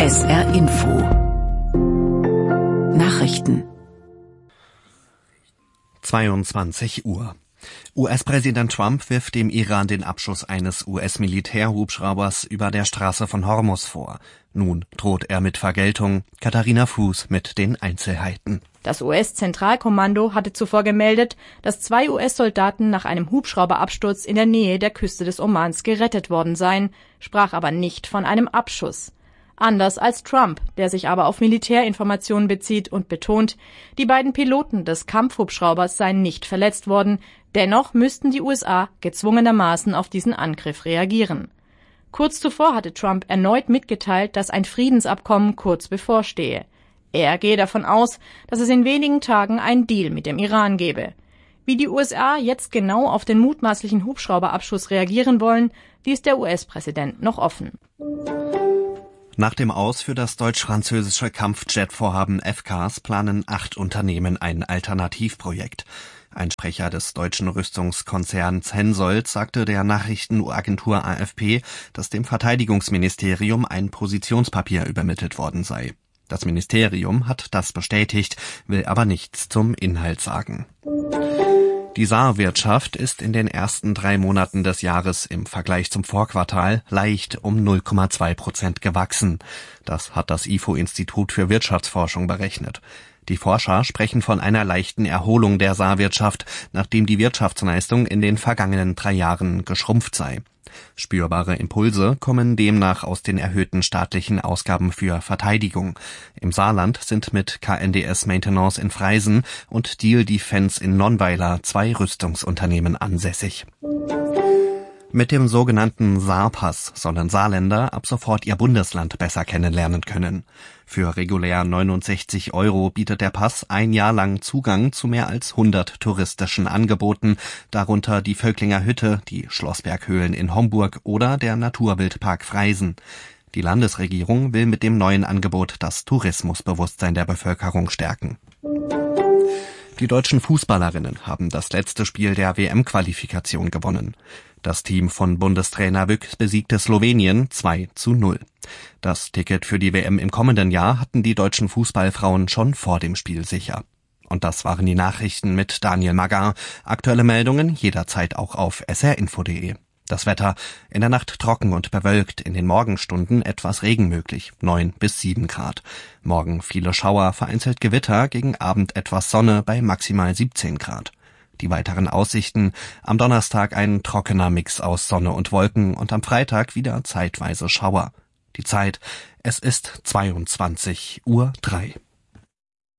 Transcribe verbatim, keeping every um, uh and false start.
S R Info Nachrichten zweiundzwanzig Uhr. U S-Präsident Trump wirft dem Iran den Abschuss eines U S-Militärhubschraubers über der Straße von Hormuz vor. Nun droht er mit Vergeltung. Katharina Fuß mit den Einzelheiten. Das U S-Zentralkommando hatte zuvor gemeldet, dass zwei U S-Soldaten nach einem Hubschrauberabsturz in der Nähe der Küste des Omans gerettet worden seien, sprach aber nicht von einem Abschuss. Anders als Trump, der sich aber auf Militärinformationen bezieht und betont, die beiden Piloten des Kampfhubschraubers seien nicht verletzt worden, dennoch müssten die U S A gezwungenermaßen auf diesen Angriff reagieren. Kurz zuvor hatte Trump erneut mitgeteilt, dass ein Friedensabkommen kurz bevorstehe. Er gehe davon aus, dass es in wenigen Tagen einen Deal mit dem Iran gebe. Wie die U S A jetzt genau auf den mutmaßlichen Hubschrauberabschuss reagieren wollen, ließ der U S-Präsident noch offen. Nach dem Aus für das deutsch-französische Kampfjet-Vorhaben F C A S planen acht Unternehmen ein Alternativprojekt. Ein Sprecher des deutschen Rüstungskonzerns Hensoldt sagte der Nachrichtenagentur A F P, dass dem Verteidigungsministerium ein Positionspapier übermittelt worden sei. Das Ministerium hat das bestätigt, will aber nichts zum Inhalt sagen. Die Saarwirtschaft ist in den ersten drei Monaten des Jahres im Vergleich zum Vorquartal leicht um null Komma zwei Prozent gewachsen. Das hat das I F O-Institut für Wirtschaftsforschung berechnet. Die Forscher sprechen von einer leichten Erholung der Saarwirtschaft, nachdem die Wirtschaftsleistung in den vergangenen drei Jahren geschrumpft sei. Spürbare Impulse kommen demnach aus den erhöhten staatlichen Ausgaben für Verteidigung. Im Saarland sind mit K N D S Maintenance in Freisen und Diehl Defense in Nonnweiler zwei Rüstungsunternehmen ansässig. Mit dem sogenannten Saarpass sollen Saarländer ab sofort ihr Bundesland besser kennenlernen können. Für regulär neunundsechzig Euro bietet der Pass ein Jahr lang Zugang zu mehr als hundert touristischen Angeboten, darunter die Völklinger Hütte, die Schlossberghöhlen in Homburg oder der Naturwildpark Freisen. Die Landesregierung will mit dem neuen Angebot das Tourismusbewusstsein der Bevölkerung stärken. Die deutschen Fußballerinnen haben das letzte Spiel der W M-Qualifikation gewonnen. Das Team von Bundestrainer Bück besiegte Slowenien zwei zu null. Das Ticket für die W M im kommenden Jahr hatten die deutschen Fußballfrauen schon vor dem Spiel sicher. Und das waren die Nachrichten mit Daniel Magar. Aktuelle Meldungen jederzeit auch auf s r info punkt d e. Das Wetter: in der Nacht trocken und bewölkt, in den Morgenstunden etwas Regen möglich, neun bis sieben Grad. Morgen viele Schauer, vereinzelt Gewitter, gegen Abend etwas Sonne bei maximal siebzehn Grad. Die weiteren Aussichten: am Donnerstag ein trockener Mix aus Sonne und Wolken und am Freitag wieder zeitweise Schauer. Die Zeit: es ist zweiundzwanzig Uhr drei.